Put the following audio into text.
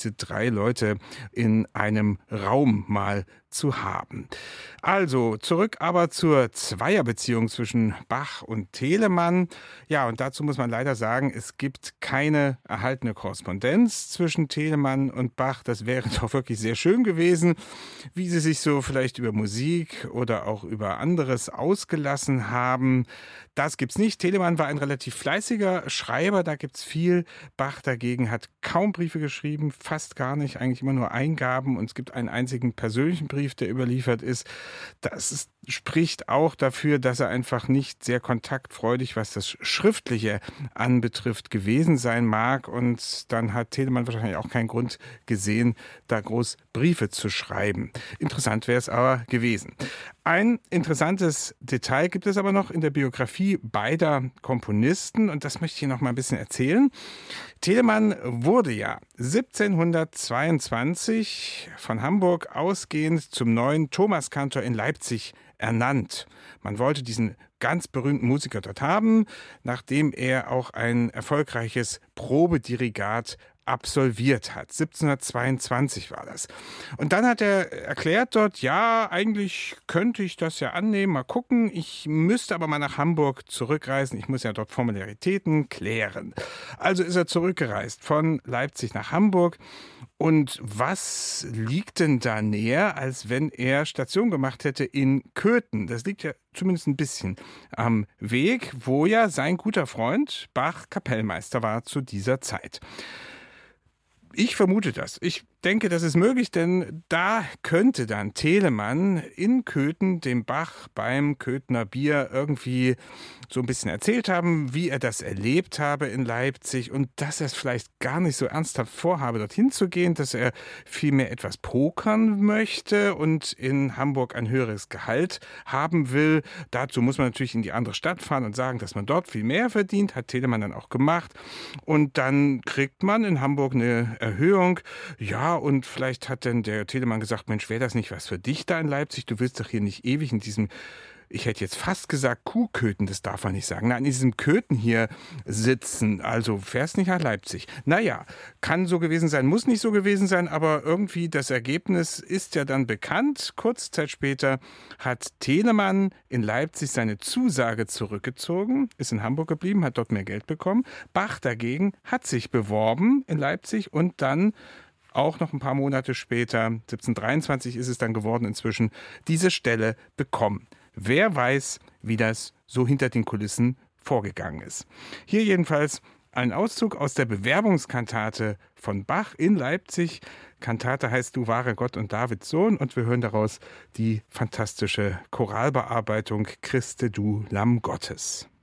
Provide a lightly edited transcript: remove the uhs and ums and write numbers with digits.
diese 3 Leute in einem Raum mal zu haben. Also zurück aber zur Zweierbeziehung zwischen Bach und Telemann. Ja, und dazu muss man leider sagen, es gibt keine erhaltene Korrespondenz zwischen Telemann und Bach. Das wäre doch wirklich sehr schön gewesen, wie sie sich so vielleicht über Musik oder auch über anderes ausgelassen haben. Das gibt's nicht. Telemann war ein relativ fleißiger Schreiber, da gibt's viel. Bach dagegen hat kaum Briefe geschrieben, fast gar nicht, eigentlich immer nur Eingaben. Und es gibt einen einzigen persönlichen Brief, der überliefert ist. Spricht auch dafür, dass er einfach nicht sehr kontaktfreudig, was das Schriftliche anbetrifft, gewesen sein mag. Und dann hat Telemann wahrscheinlich auch keinen Grund gesehen, da groß Briefe zu schreiben. Interessant wäre es aber gewesen. Ein interessantes Detail gibt es aber noch in der Biografie beider Komponisten und das möchte ich hier noch mal ein bisschen erzählen. Telemann wurde ja 1722 von Hamburg ausgehend zum neuen Thomaskantor in Leipzig ernannt. Man wollte diesen ganz berühmten Musiker dort haben, nachdem er auch ein erfolgreiches Probedirigat absolviert hat. 1722 war das. Und dann hat er erklärt dort, ja, eigentlich könnte ich das ja annehmen, mal gucken. Ich müsste aber mal nach Hamburg zurückreisen. Ich muss ja dort Formalitäten klären. Also ist er zurückgereist von Leipzig nach Hamburg. Und was liegt denn da näher, als wenn er Station gemacht hätte in Köthen? Das liegt ja zumindest ein bisschen am Weg, wo ja sein guter Freund Bach Kapellmeister war zu dieser Zeit. Ich vermute das. Ich denke, das ist möglich, denn da könnte dann Telemann in Köthen dem Bach beim Köthener Bier irgendwie so ein bisschen erzählt haben, wie er das erlebt habe in Leipzig und dass er es vielleicht gar nicht so ernsthaft vorhabe, dorthin zu gehen, dass er vielmehr etwas pokern möchte und in Hamburg ein höheres Gehalt haben will. Dazu muss man natürlich in die andere Stadt fahren und sagen, dass man dort viel mehr verdient, hat Telemann dann auch gemacht. Und dann kriegt man in Hamburg eine Erhöhung. Ja, und vielleicht hat dann der Telemann gesagt, Mensch, wäre das nicht was für dich da in Leipzig? Du willst doch hier nicht ewig in diesem, ich hätte jetzt fast gesagt Kuhköthen, das darf man nicht sagen. Nein, in diesem Köthen hier sitzen, also fährst nicht nach Leipzig. Naja, kann so gewesen sein, muss nicht so gewesen sein, aber irgendwie das Ergebnis ist ja dann bekannt. Kurze Zeit später hat Telemann in Leipzig seine Zusage zurückgezogen, ist in Hamburg geblieben, hat dort mehr Geld bekommen. Bach dagegen hat sich beworben in Leipzig und dann auch noch ein paar Monate später, 1723 ist es dann geworden inzwischen, diese Stelle bekommen. Wer weiß, wie das so hinter den Kulissen vorgegangen ist. Hier jedenfalls ein Auszug aus der Bewerbungskantate von Bach in Leipzig. Kantate heißt Du wahre Gott und Davids Sohn und wir hören daraus die fantastische Choralbearbeitung Christe du Lamm Gottes.